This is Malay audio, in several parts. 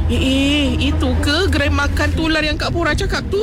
Itu ke gerai makan tular yang Kak Pora cakap tu?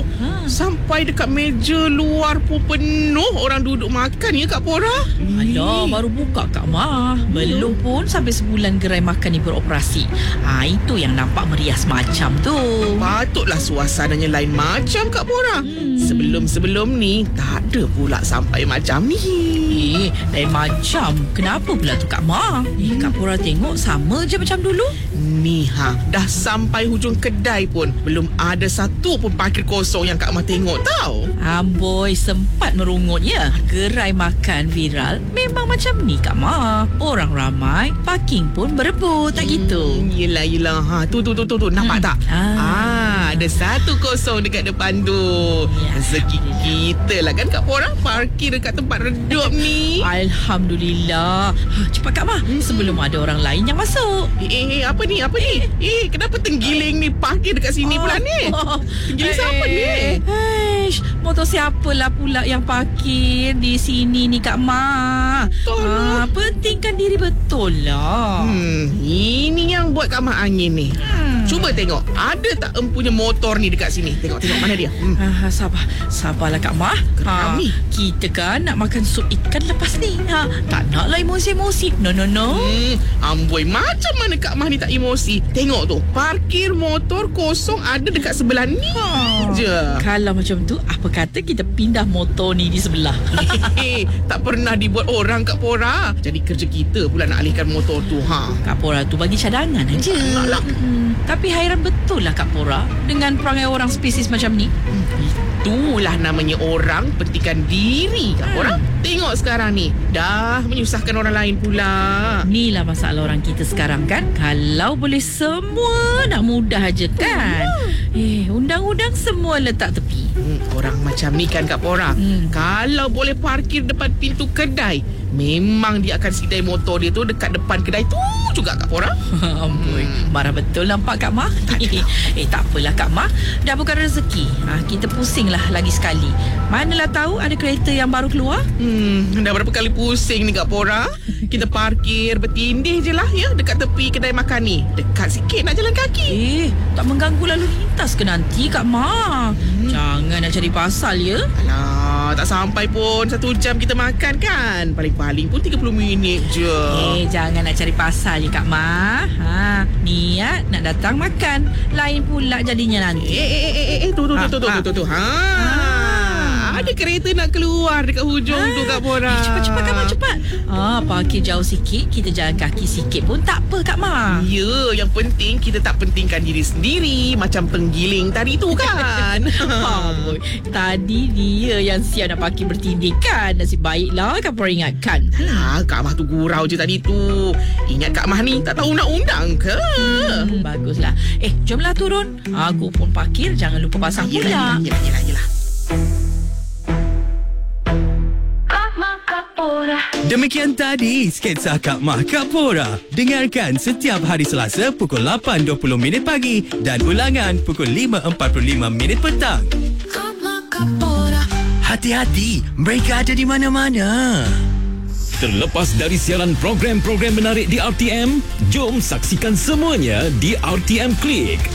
Sampai dekat meja luar pun penuh orang duduk makan ya Kak Pora? Alah, baru buka Kak Mah. Belum pun sampai sebulan gerai makan ni beroperasi. Itu yang nampak meriah macam tu. Patutlah suasananya lain macam Kak Pora. Sebelum-sebelum ni tak ada pula sampai macam ni. Lain macam. Kenapa pula tu Kak Mah? Kak Pora tengok sama je macam dulu. Ni dah sampai hujung kedai pun belum ada satu pun parkir kosong yang Kak Mah tengok tau. Amboi, sempat merungut ya. Gerai makan viral memang macam ni Kak Mah. Orang ramai, parking pun berebut, tak gitu? Yelah. Tu. Nampak tak? Ada 1-0 dekat depan tu. Rezeki kita lah kan Kak Pora parkir dekat tempat redup ni. Alhamdulillah. Cepat Kak Mah, sebelum ada orang lain yang masuk. Apa ni? Kenapa tenggiling ni parkir dekat sini pula ni? Tenggiling siapa ni? Motor siapalah pula yang parkir di sini ni Kak Mah? Pentingkan diri betul lah. Ini yang buat Kak Mah angin ni. Cuba tengok, ada tak empunya motor ni dekat sini? Tengok mana dia? Sabarlah Kak Mah. Kita kan nak makan sup ikan lepas ni. Tak naklah emosi-emosi. No. Amboi, macam mana Kak Mah ni tak emosi? Tengok tu, parkir motor kosong ada dekat sebelah ni je. Kalau macam tu, apa kata kita pindah motor ni di sebelah? Tak pernah dibuat orang Kak Pora. Jadi kerja kita pula nak alihkan motor tu. Kak Pora tu bagi cadangan aja. Tapi hairan betul lah Kak Pora dengan perangai orang spesies macam ni. Itulah namanya orang pentingkan diri Kak Pora. Tengok sekarang ni, dah menyusahkan orang lain pula. Inilah masalah orang kita sekarang kan. Kalau boleh semua nak mudah aja kan. Undang-undang semua letak tepi. Orang macam ni kan Kak Pora. Kalau boleh parkir depan pintu kedai, memang dia akan sidai motor dia tu dekat depan kedai tu juga Kak Pora. Amboi, marah betul nampak Kak Mah. Tak apalah Kak Mah, dah bukan rezeki. Kita pusinglah lagi sekali. Manalah tahu ada kereta yang baru keluar. Dah berapa kali pusing ni Kak Pora. Kita parkir bertindih je lah ya dekat tepi kedai makan ni. Dekat sikit nak jalan kaki. Tak mengganggu lalu lintas ke nanti Kak Mah? Jangan nak cari pasal ya. Alah, tak sampai pun 1 jam kita makan kan. Paling-paling pun 30 minit je. Jangan nak cari pasal je Kak Mah. Niat nak datang makan, lain pula jadinya nanti. Tu. Ada kereta nak keluar dekat hujung tu Kak Pora. Cepat Kak Mah, cepat. Parkir jauh sikit, kita jalan kaki sikit pun tak apa Kak Mah. Ya, yang penting kita tak pentingkan diri sendiri macam penggiling tadi tu kan. Tadi dia yang siap nak parkir bertindih kan. Nasib baiklah Kak Pora ingatkan. Kak Mah tu gurau je tadi tu. Ingat Kak Mah ni tak tahu undang-undang ke? Baguslah. Jomlah turun. Aku pun parkir, jangan lupa pasang pula. Yelah. Demikian tadi sketsa Kak Mah Kak Pora. Dengarkan setiap hari Selasa pukul 8.20 pagi dan ulangan pukul 5.45 petang. Hati-hati, mereka ada di mana-mana. Terlepas dari siaran program-program menarik di RTM, jom saksikan semuanya di RTM Klik.